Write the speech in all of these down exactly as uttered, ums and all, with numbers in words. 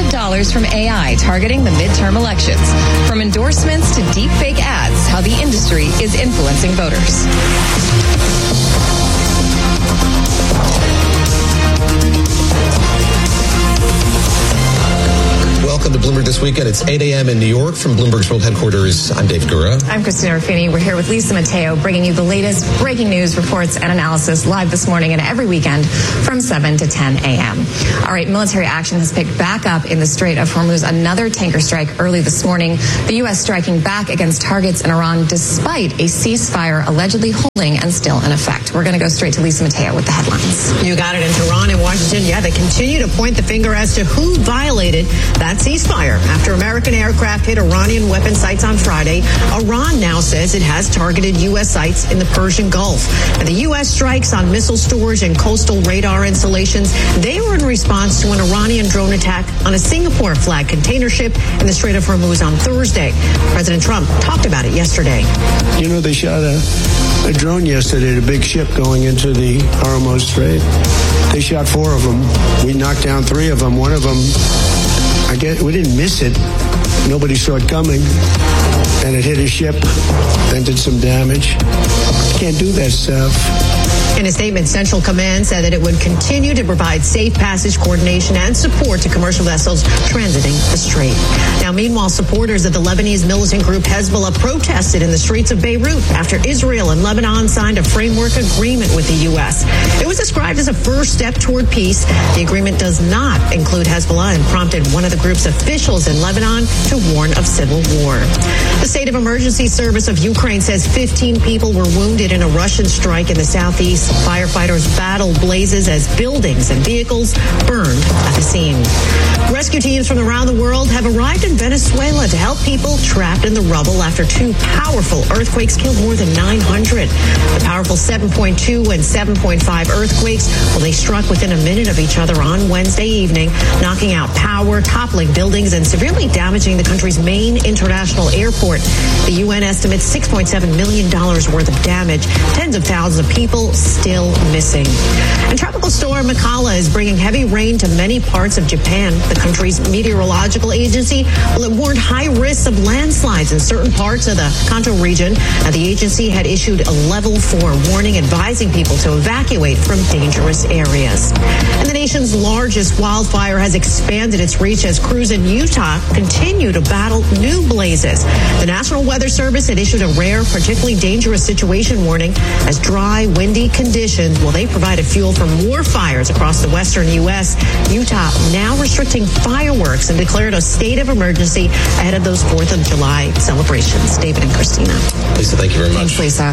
of dollars from A I targeting the midterm elections. From endorsements to deepfake ads, how the industry is influencing voters. Welcome to Bloomberg This Weekend. It's eight a.m. in New York from Bloomberg's World Headquarters. I'm Dave Gura. I'm Christina Ruffini. We're here with Lisa Mateo, bringing you the latest breaking news, reports, and analysis live this morning and every weekend from seven to ten a.m. All right, military action has picked back up in the Strait of Hormuz. Another tanker strike early this morning. The U S striking back against targets in Iran despite a ceasefire allegedly holding and still in effect. We're going to go straight to Lisa Mateo with the headlines. You got it. In Tehran and Washington, yeah, they continue to point the finger as to who violated that ceasefire. After American aircraft hit Iranian weapon sites on Friday, Iran now says it has targeted U S sites in the Persian Gulf. And the U S strikes on missile storage and coastal radar installations, they were in response to an Iranian drone attack on a Singapore flag container ship in the Strait of Hormuz on Thursday. President Trump talked about it yesterday. You know, they shot a, a drone yesterday at a big ship going into the Hormuz Strait. They shot four of them. We knocked down three of them. One of them, I guess we didn't miss it. Nobody saw it coming. And it hit a ship and did some damage. Can't do that stuff. In a statement, Central Command said that it would continue to provide safe passage coordination and support to commercial vessels transiting the strait. Now, meanwhile, supporters of the Lebanese militant group Hezbollah protested in the streets of Beirut after Israel and Lebanon signed a framework agreement with the U S. It was described as a first step toward peace. The agreement does not include Hezbollah and prompted one of the group's officials in Lebanon to warn of civil war. The State of Emergency Service of Ukraine says fifteen people were wounded in a Russian strike in the southeast. Firefighters battled blazes as buildings and vehicles burned at the scene. Rescue teams from around the world have arrived in Venezuela to help people trapped in the rubble after two powerful earthquakes killed more than nine hundred. The powerful seven point two and seven point five earthquakes, well, they struck within a minute of each other on Wednesday evening, knocking out power, toppling buildings, and severely damaging the country's main international airport. The U N estimates six point seven million dollars worth of damage. Tens of thousands of people still missing. And Tropical Storm Makala is bringing heavy rain to many parts of Japan. The country's meteorological agency, well, it warned high risks of landslides in certain parts of the Kanto region. And the agency had issued a level four warning advising people to evacuate from dangerous areas. And the nation's largest wildfire has expanded its reach as crews in Utah continue to battle new blazes. The National Weather Service had issued a rare, particularly dangerous situation warning as dry, windy conditions, well, they provided fuel for more fires across the western U S. Utah now restricting fireworks and declared a state of emergency ahead of those fourth of July celebrations. David and Christina. Lisa, thank you very much. Thanks, Lisa.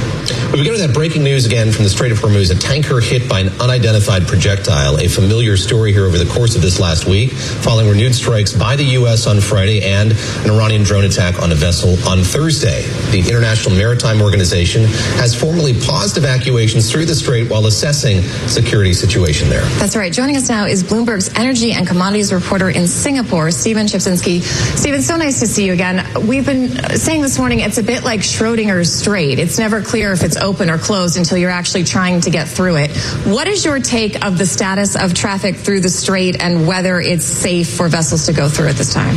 We begin with that breaking news again from the Strait of Hormuz. A tanker hit by an unidentified projectile. A familiar story here over the course of this last week, following renewed strikes by the U S on Friday and an Iranian drone attack on a vessel on Thursday. The International Maritime Organization has formally paused evacuations through the strait while assessing security situation there. That's right. Joining us now is Bloomberg's energy and commodities reporter in Singapore, Stephen Chipsinski. Stephen, so nice to see you again. We've been saying this morning it's a bit like Schrodinger's Strait. It's never clear if it's open or closed until you're actually trying to get through it. What is your take of the status of traffic through the strait and whether it's safe for vessels to go through at this time?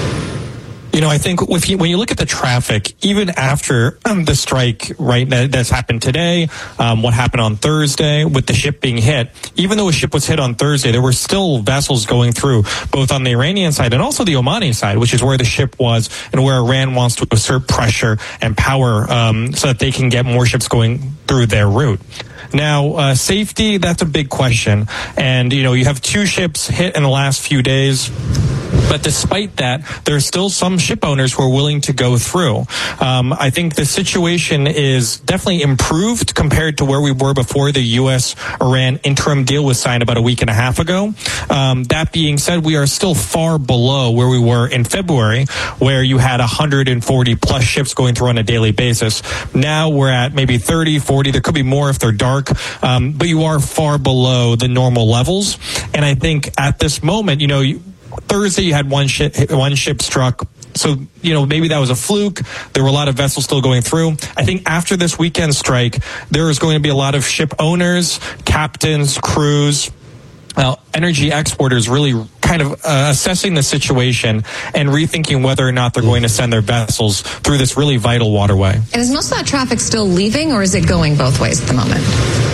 You know, I think if you, when you look at the traffic, even after um, the strike, right, that, that's happened today, um, what happened on Thursday with the ship being hit, even though a ship was hit on Thursday, there were still vessels going through, both on the Iranian side and also the Omani side, which is where the ship was and where Iran wants to assert pressure and power um, so that they can get more ships going through their route. Now, uh, safety, that's a big question. And, you know, you have two ships hit in the last few days. But despite that, there are still some ship owners who are willing to go through. Um, I think the situation is definitely improved compared to where we were before the U S Iran interim deal was signed about a week and a half ago. Um, that being said, we are still far below where we were in February, where you had one hundred forty plus ships going through on a daily basis. Now we're at maybe thirty, forty. There could be more if they're dark, um, but you are far below the normal levels. And I think at this moment, you know, you, Thursday you had one ship, one ship struck. So, you know, maybe that was a fluke. There were a lot of vessels still going through. I think after this weekend strike, there is going to be a lot of ship owners, captains, crews, uh, energy exporters really kind of uh, assessing the situation and rethinking whether or not they're going to send their vessels through this really vital waterway. And is most of that traffic still leaving, or is it going both ways at the moment?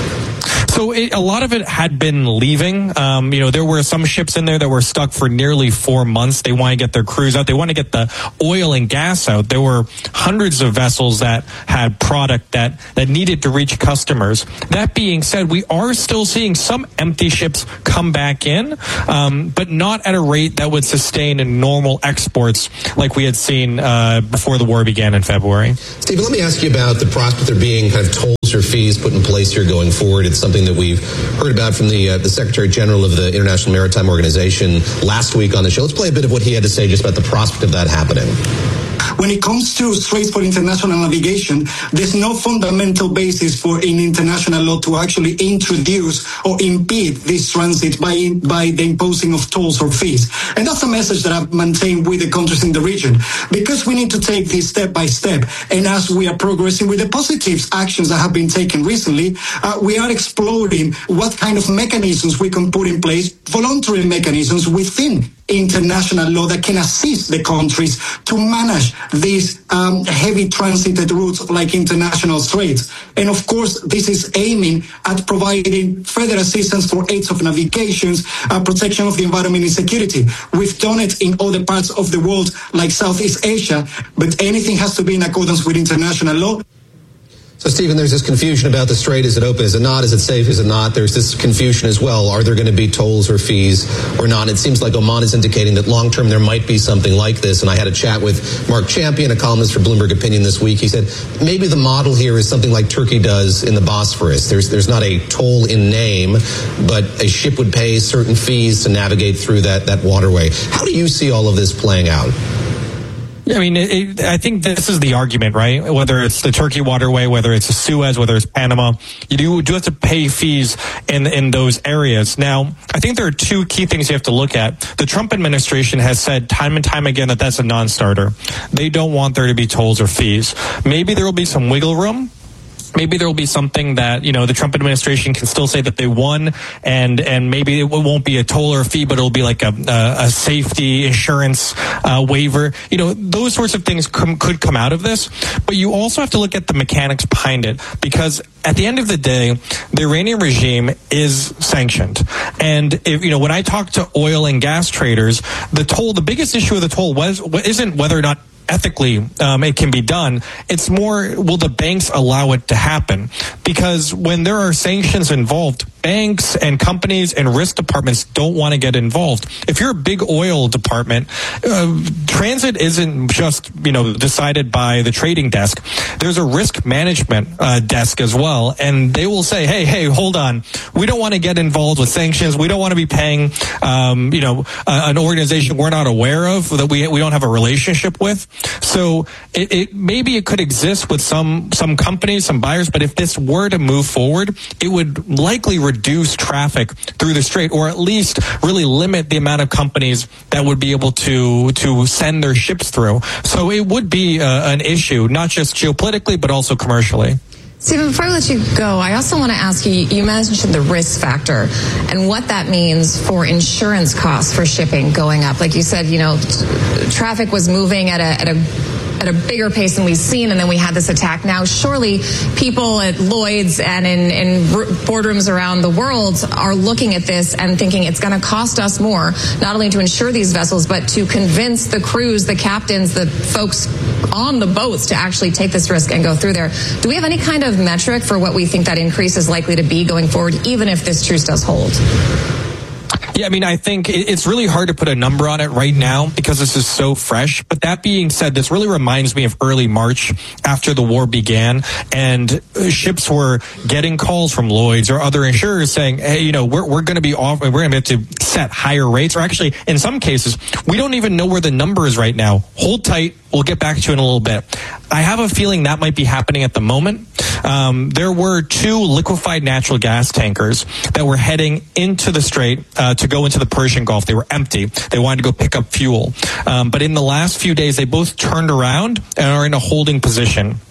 So it, a lot of it had been leaving. Um, you know, there were some ships in there that were stuck for nearly four months. They want to get their crews out. They want to get the oil and gas out. There were hundreds of vessels that had product that, that needed to reach customers. That being said, we are still seeing some empty ships come back in, um, but not at a rate that would sustain in normal exports like we had seen uh, before the war began in February. Stephen, let me ask you about the prospect there being kind of tolls or fees put in place here going forward. It's something that we've heard about from the uh, the Secretary General of the International Maritime Organization last week on the show. Let's play a bit of what he had to say just about the prospect of that happening. When it comes to straits for international navigation, there's no fundamental basis for in international law to actually introduce or impede this transit by by the imposing of tolls or fees. And that's a message that I've maintained with the countries in the region, because we need to take this step by step. And as we are progressing with the positive actions that have been taken recently, uh, we are exploring what kind of mechanisms we can put in place, voluntary mechanisms within international law that can assist the countries to manage these um, heavy transited routes like international straits. And of course, this is aiming at providing further assistance for aids of navigations, uh, protection of the environment and security. We've done it in other parts of the world like Southeast Asia, but anything has to be in accordance with international law. So, Stephen, there's this confusion about the strait. Is it open? Is it not? Is it safe? Is it not? There's this confusion as well. Are there going to be tolls or fees or not? It seems like Oman is indicating that long-term there might be something like this. And I had a chat with Mark Champion, a columnist for Bloomberg Opinion this week. He said maybe the model here is something like Turkey does in the Bosphorus. There's, there's not a toll in name, but a ship would pay certain fees to navigate through that, that waterway. How do you see all of this playing out? I mean, it, it, I think this is the argument, right? Whether it's the Turkey waterway, whether it's the Suez, whether it's Panama, you do, do have to pay fees in in those areas. Now, I think there are two key things you have to look at. The Trump administration has said time and time again that that's a non-starter. They don't want there to be tolls or fees. Maybe there will be some wiggle room. Maybe there will be something that, you know, the Trump administration can still say that they won, and and maybe it won't be a toll or a fee, but it'll be like a a, a safety insurance uh, waiver. You know, those sorts of things com- could come out of this. But you also have to look at the mechanics behind it, because at the end of the day, the Iranian regime is sanctioned. And if, you know, when I talk to oil and gas traders, the toll, the biggest issue of the toll was isn't whether or not ethically um, it can be done. It's more, will the banks allow it to happen? Because when there are sanctions involved, banks and companies and risk departments don't want to get involved. If you're a big oil department, uh, transit isn't just, you know, decided by the trading desk. There's a risk management uh, desk as well, and they will say, hey, hey, hold on. We don't want to get involved with sanctions. We don't want to be paying, um, you know, uh, an organization we're not aware of, that we we don't have a relationship with. So it, it maybe it could exist with some some companies, some buyers, but if this were to move forward, it would likely reduce traffic through the strait, or at least really limit the amount of companies that would be able to to send their ships through. So it would be uh, an issue, not just geopolitically, but also commercially. Stephen, before I let you go, I also want to ask you, you mentioned the risk factor and what that means for insurance costs for shipping going up. Like you said, you know, t- traffic was moving at a, at a at a bigger pace than we've seen, and then we had this attack. Now, surely people at Lloyd's and in, in boardrooms around the world are looking at this and thinking it's going to cost us more, not only to insure these vessels, but to convince the crews, the captains, the folks on the boats to actually take this risk and go through there. Do we have any kind of metric for what we think that increase is likely to be going forward, even if this truce does hold? Yeah, I mean, I think it's really hard to put a number on it right now because this is so fresh. But that being said, this really reminds me of early March after the war began, and ships were getting calls from Lloyd's or other insurers saying, hey, you know, we're we're going to be off, we're going to have to set higher rates, or actually, in some cases, we don't even know where the number is right now. Hold tight. We'll get back to you in a little bit. I have a feeling that might be happening at the moment. Um, there were two liquefied natural gas tankers that were heading into the strait uh, to go into the Persian Gulf. They were empty. They wanted to go pick up fuel. Um, but in the last few days, they both turned around and are in a holding position.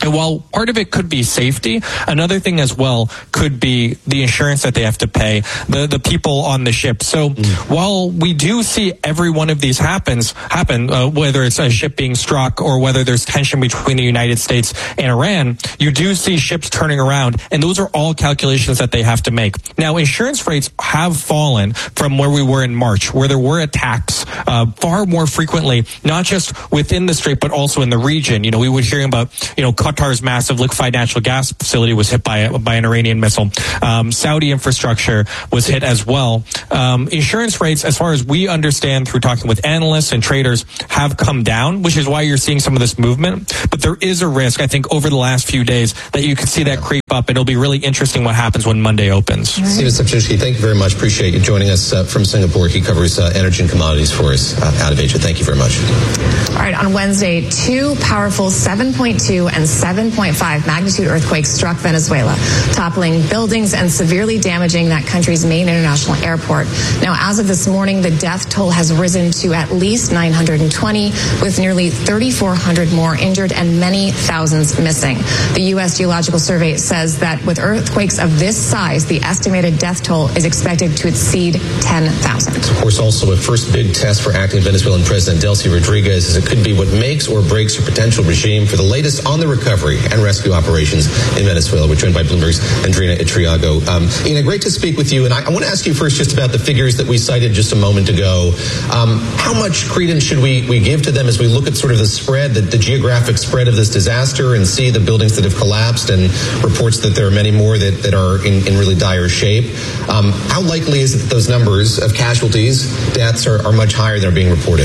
And while part of it could be safety, another thing as well could be the insurance that they have to pay, the, the people on the ship. So mm. while we do see every one of these happens, happen, uh, whether it's a ship being struck or whether there's tension between the United States and Iran, you do see ships turning around, and those are all calculations that they have to make. Now, insurance rates have fallen from where we were in March, where there were attacks uh, far more frequently, not just within the strait, but also in the region. You know, we were hearing about, you know, Qatar's massive liquefied natural gas facility was hit by, by an Iranian missile. Um, Saudi infrastructure was hit as well. Um, insurance rates, as far as we understand through talking with analysts and traders, have come down, which is why you're seeing some of this movement. But there is a risk, I think, over the last few days that you could see that creep up, and it'll be really interesting what happens when Monday opens. Right. Stephen Szczytny, thank you very much. Appreciate you joining us uh, from Singapore. He covers uh, energy and commodities for us uh, out of Asia. Thank you very much. All right, on Wednesday, two powerful seven point two and seven point five magnitude earthquakes struck Venezuela, toppling buildings and severely damaging that country's main international airport. Now, as of this morning, the death toll has risen to at least nine hundred twenty, with nearly thirty-four hundred more injured and many thousands missing. The U S Geological Survey says that with earthquakes of this size, the estimated death toll is expected to exceed ten thousand. Of course, also a first big test for acting Venezuelan President Delcy Rodriguez, as it could be what makes or breaks her potential regime. For the latest on the recovery and rescue operations in Venezuela, we're joined by Bloomberg's Andrina Itriago. Um, Ina, great to speak with you. And I, I want to ask you first just about the figures that we cited just a moment ago. Um, how much credence should we, we give to them as we look at sort of the spread, the, the geographic spread of this disaster, and see the buildings that have collapsed and reports that there are many more that, that are in, in really dire shape? Um, how likely is it that those numbers of casualties, deaths, are, are much higher than are being reported?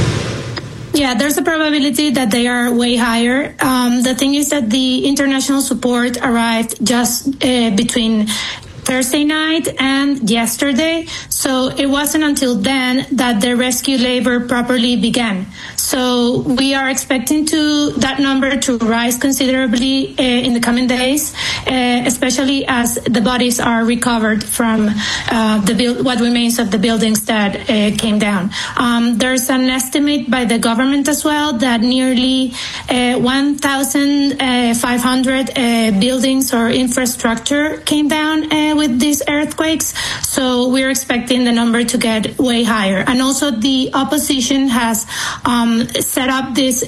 Yeah, there's a probability that they are way higher. Um, the thing is that the international support arrived just uh, between Thursday night and yesterday, so it wasn't until then that the rescue labor properly began. So we are expecting to that number to rise considerably uh, in the coming days, uh, especially as the bodies are recovered from uh, the build, what remains of the buildings that uh, came down. Um, there's an estimate by the government as well that nearly uh, one thousand five hundred uh, buildings or infrastructure came down uh, with these earthquakes. So we're expecting the number to get way higher. And also the opposition has um, set up this uh,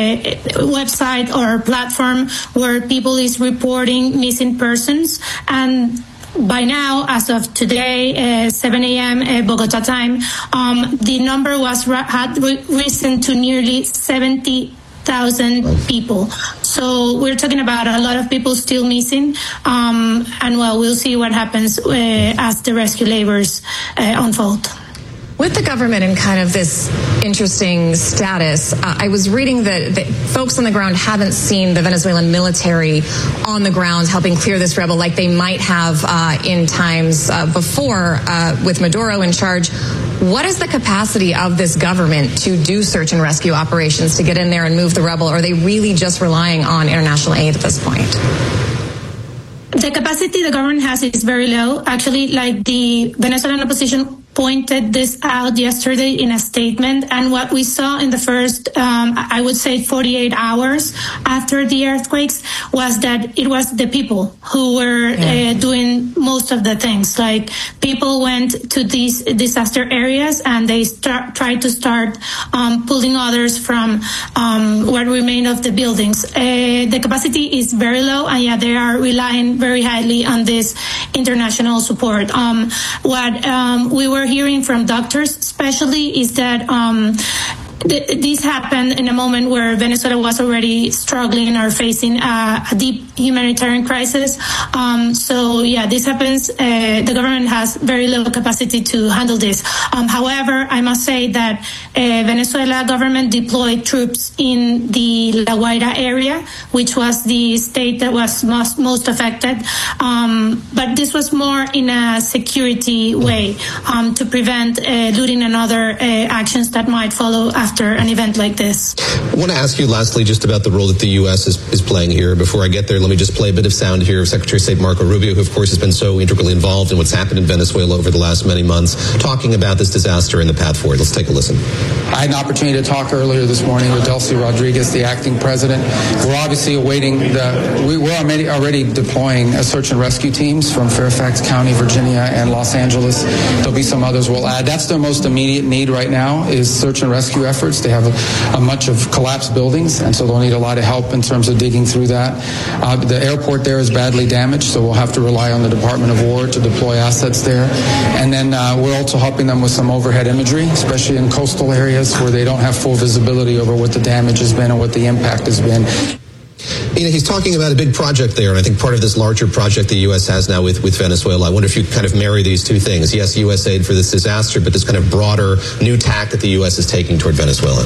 website or platform where people is reporting missing persons. And by now, as of today, uh, seven a.m. Uh, Bogota time, um, the number was ra- had re- risen to nearly seventy thousand people. So we're talking about a lot of people still missing. Um, and well, we'll see what happens uh, as the rescue labors uh, unfold. With the government in kind of this interesting status, uh, I was reading that, that folks on the ground haven't seen the Venezuelan military on the ground helping clear this rebel like they might have uh, in times uh, before uh, with Maduro in charge. What is the capacity of this government to do search and rescue operations, to get in there and move the rebel? Or are they really just relying on international aid at this point? The capacity the government has is very low. Actually, like the Venezuelan opposition pointed this out yesterday in a statement, and what we saw in the first, um, I would say, forty-eight hours after the earthquakes was that it was the people who were yeah. uh, doing most of the things. Like, people went to these disaster areas and they start, tried to start um, pulling others from um, what remained of the buildings. Uh, the capacity is very low, and yeah, they are relying very highly on this international support. Um, what um, we were hearing from doctors especially is that um, th- this happened in a moment where Venezuela was already struggling or facing a, a deep humanitarian crisis. Um, so yeah, this happens. Uh, the government has very low capacity to handle this. Um, however, I must say that uh, Venezuela government deployed troops in the La Guaira area, which was the state that was most, most affected. Um, but this was more in a security way um, to prevent uh, looting and other uh, actions that might follow after after an event like this. I want to ask you lastly just about the role that the U S is, is playing here. Before I get there, let me just play a bit of sound here of Secretary of State Marco Rubio, who of course has been so integrally involved in what's happened in Venezuela over the last many months, talking about this disaster and the path forward. Let's take a listen. I had an opportunity to talk earlier this morning with Delcy Rodriguez, the acting president. We're obviously awaiting the, we, we're already, already deploying a search and rescue teams from Fairfax County, Virginia, and Los Angeles. There'll be some others we'll add. That's their most immediate need right now is search and rescue efforts. They have a, a much of collapsed buildings, and so they'll need a lot of help in terms of digging through that. Uh, the airport there is badly damaged, so we'll have to rely on the Department of War to deploy assets there. And then uh, we're also helping them with some overhead imagery, especially in coastal areas where they don't have full visibility over what the damage has been and what the impact has been. You know, he's talking about a big project there, and I think part of this larger project the U S has now with, with Venezuela. I wonder if you kind of marry these two things. Yes, U S aid for this disaster, but this kind of broader new tack that the U S is taking toward Venezuela.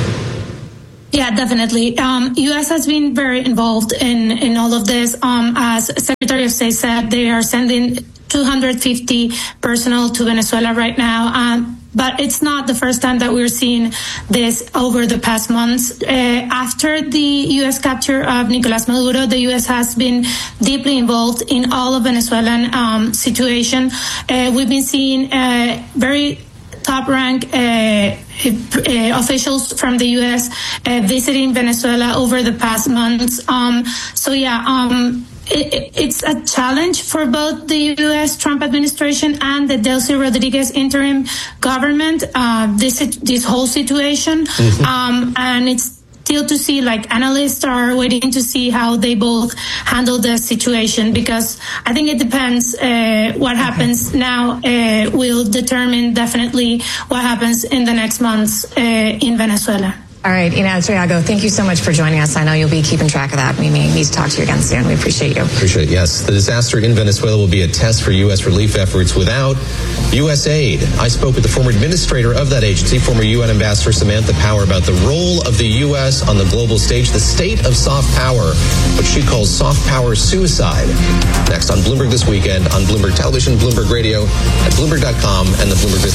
Yeah, definitely. Um, U S has been very involved in, in all of this. Um, as Secretary of State said, they are sending two hundred fifty personnel to Venezuela right now. Um, But it's not the first time that we're seeing this over the past months. Uh, after the U S capture of Nicolas Maduro, the U S has been deeply involved in all of Venezuelan um, situation. Uh, we've been seeing uh, very top-rank uh, uh, officials from the U S uh, visiting Venezuela over the past months. Um, so yeah, um, It, it's a challenge for both the U S Trump administration and the Delcy Rodriguez interim government, uh, this this whole situation. Mm-hmm. Um, and it's still to see, like analysts are waiting to see how they both handle the situation, because I think it depends uh, what happens now uh, will determine definitely what happens in the next months uh, in Venezuela. All right, Ina Triago, thank you so much for joining us. I know you'll be keeping track of that. We may need to talk to you again soon. We appreciate you. Appreciate it, yes. The disaster in Venezuela will be a test for U S relief efforts without U S aid. I spoke with the former administrator of that agency, former U N Ambassador Samantha Power, about the role of the U S on the global stage, the state of soft power, what she calls soft power suicide. Next on Bloomberg This Weekend, on Bloomberg Television, Bloomberg Radio, at Bloomberg dot com, and the Bloomberg Business